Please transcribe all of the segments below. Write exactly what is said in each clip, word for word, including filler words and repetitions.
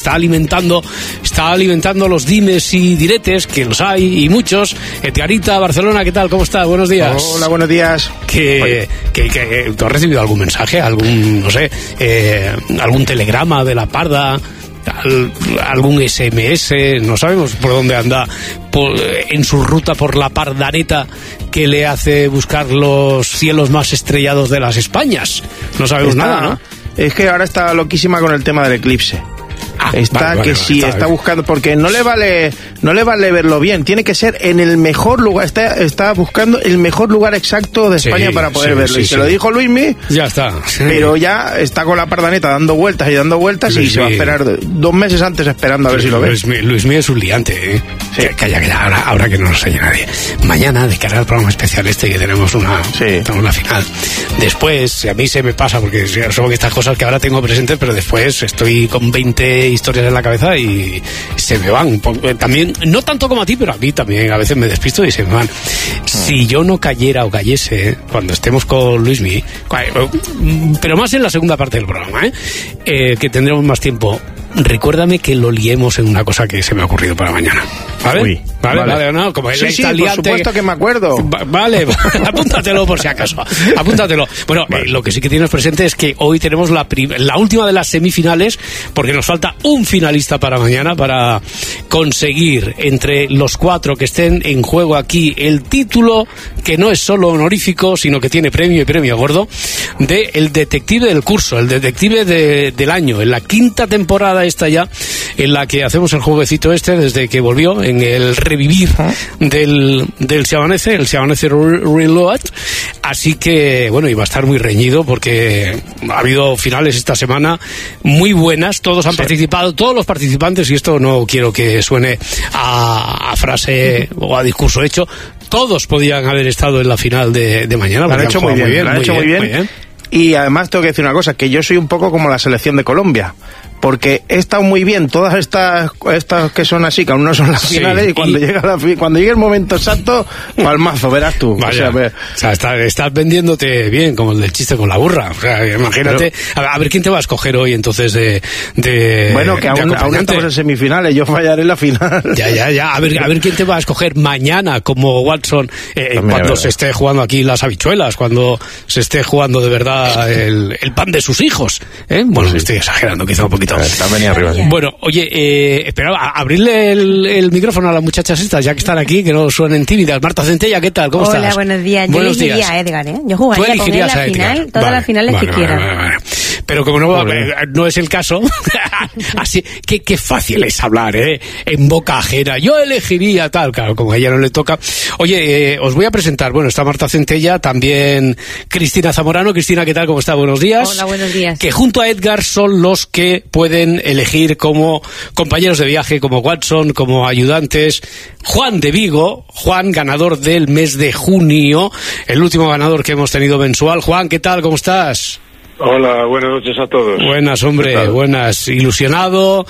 está alimentando, está alimentando los dimes y diretes, que los hay, y muchos. Edgarita, Barcelona, ¿qué tal? ¿Cómo estás? Buenos días. Hola, buenos días. Que, que, que, ¿tú has recibido algún mensaje, algún, no sé, eh, algún telegrama de la Parda? Al, algún ese eme ese, no sabemos por dónde anda por, en su ruta por la Pardaneta, que le hace buscar los cielos más estrellados de las Españas. No sabemos está, nada, ¿no? Es que ahora está loquísima con el tema del eclipse. Ah, está vale, que vale, sí, está está bien. buscando, porque no le vale no le vale verlo bien, tiene que ser en el mejor lugar, está, está buscando el mejor lugar exacto de España Sí, para poder sí, verlo, sí, y sí. se lo dijo Luismi, Ya está. pero ya está con la Pardaneta dando vueltas y dando vueltas, Luismi. y se va a esperar dos meses antes esperando a ver si lo ve. Luismi, Luismi es un liante, ¿eh? Sí. Calla, calla, ahora, ahora que no nos oye nadie. Mañana, de cara al programa especial este, que tenemos una, Sí. tenemos una final. Después, a mí se me pasa, porque son estas cosas que ahora tengo presentes, pero después estoy con veinte historias en la cabeza y se me van. También, no tanto como a ti, pero a mí también a veces me despisto y se me van. Si yo no cayera o cayese cuando estemos con Luismi, pero más en la segunda parte del programa, ¿eh? Eh, que tendremos más tiempo, recuérdame que lo liemos en una cosa que se me ha ocurrido para mañana. ¿Vale? Uy, ¿Vale? vale. ¿Vale? ¿No? Como él Sí, es sí, por liante, supuesto que me acuerdo. Va- Vale, apúntatelo por si acaso. Apúntatelo. Bueno, Vale. eh, lo que sí que tienes presente es que hoy tenemos la, prim- la última de las semifinales, porque nos falta un finalista para mañana para conseguir entre los cuatro que estén en juego aquí el título, que no es solo honorífico, sino que tiene premio y premio gordo, de el detective del curso, el detective de- del año, en la quinta temporada esta ya, en la que hacemos el jueguecito este desde que volvió, en el revivir del, del Se Amanece, el Se Amanece Re- Reload. Así que, bueno, iba a estar muy reñido porque ha habido finales esta semana muy buenas, todos han Sí. participado, todos los participantes, y esto no quiero que suene a, a frase o a discurso hecho, todos podían haber estado en la final de, de mañana. Lo han porque hecho jugado muy bien, lo han hecho muy bien. Y además tengo que decir una cosa, que yo soy un poco como la selección de Colombia, porque he estado muy bien todas estas estas que son así, que aún no son las Sí, finales, y cuando y- llega la fi- cuando llegue el momento exacto, palmazo, verás tú. Vaya, O sea, ve- o sea, está- estás vendiéndote bien, como el del chiste con la burra. O sea, imagínate. A ver, a ver quién te va a escoger hoy entonces de. de bueno, que de aún, aún acompañante. estamos en semifinales, yo fallaré la final. Ya, ya, ya. A ver, a ver quién te va a escoger mañana como Watson, eh, También, cuando verdad. se esté jugando aquí las habichuelas, cuando se esté jugando de verdad el, el pan de sus hijos. ¿eh? Bueno, Sí. estoy exagerando quizá un poquito. Está venido arriba, sí. Bueno, oye, eh, espera, a- abrirle el, el micrófono a las muchachas estas, ya que están aquí, que no suenen tímidas. Marta Centella, ¿qué tal? ¿Cómo Hola, estás? buenos días. Yo Buenos elegiría días. a Edgar, ¿eh? Yo Tú jugaría con él elegirías la a Edgar. final, todas Vale, las finales vale, que vale, quiera. vale, vale. Pero como no, Muy bien. eh, no es el caso, así que qué fácil es hablar, ¿eh? En boca ajena. Yo elegiría tal, claro, como a ella no le toca. Oye, eh, os voy a presentar, bueno, está Marta Centella, también Cristina Zamorano. Cristina, ¿qué tal? ¿Cómo está? Buenos días. Hola, buenos días. Que junto a Edgar son los que pueden elegir como compañeros de viaje, como Watson, como ayudantes. Juan de Vigo, Juan, ganador del mes de junio, el último ganador que hemos tenido mensual. Juan, ¿qué tal? ¿Cómo estás? Hola, buenas noches a todos. Buenas, hombre, ¿Qué tal? buenas. Ilusionado,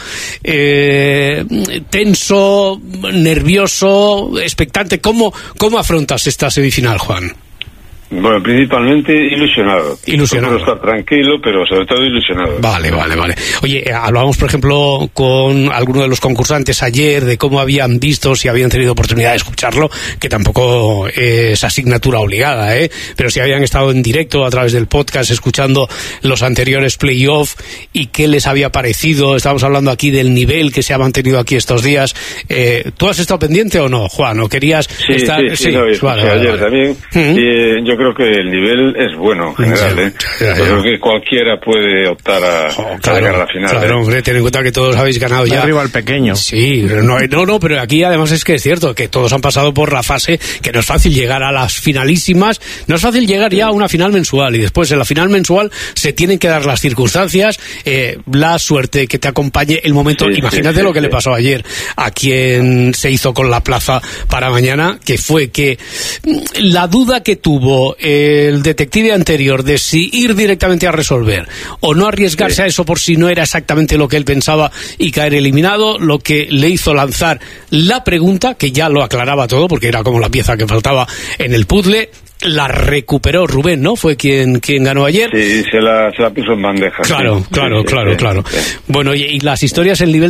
eh, tenso, nervioso, expectante. ¿Cómo, ¿Cómo afrontas esta semifinal, Juan? Bueno, principalmente ilusionado. Ilusionado. Procuro estar tranquilo, pero sobre todo ilusionado. Vale, vale, vale. Oye, eh, hablábamos, por ejemplo, con alguno de los concursantes ayer de cómo habían visto, si habían tenido oportunidad de escucharlo, que tampoco es asignatura obligada, ¿eh? Pero si habían estado en directo a través del podcast escuchando los anteriores playoff y qué les había parecido. Estamos hablando aquí del nivel que se ha mantenido aquí estos días. Eh, ¿Tú has estado pendiente o no, Juan? ¿O querías Sí, estar...? sí, sí, lo escuché vale, vale, ayer vale. también. Mm. Y, eh, yo creo que el nivel es bueno en general, Ya, ¿eh? ya, ya. Yo creo que cualquiera puede optar a, Oh, a llegar a la final. claro, ¿eh? hombre, ten en cuenta que todos habéis ganado De ya. arriba al pequeño. Sí, no, no, no, pero aquí además es que es cierto que todos han pasado por la fase que no es fácil llegar a las finalísimas, no es fácil llegar ya a una final mensual, y después en la final mensual se tienen que dar las circunstancias, eh, la suerte que te acompañe el momento. Sí, Imagínate sí, lo que sí. le pasó ayer a quien se hizo con la plaza para mañana, que fue que mm, la duda que tuvo el detective anterior de si ir directamente a resolver o no arriesgarse Sí. a eso por si no era exactamente lo que él pensaba y caer eliminado, lo que le hizo lanzar la pregunta, que ya lo aclaraba todo porque era como la pieza que faltaba en el puzzle. La recuperó Rubén, ¿no? Fue quien, quien ganó ayer. Sí, se la, se la puso en bandeja. Claro, sí. claro, Sí, sí, claro, sí, claro. sí. Bueno, y, y las historias, el nivel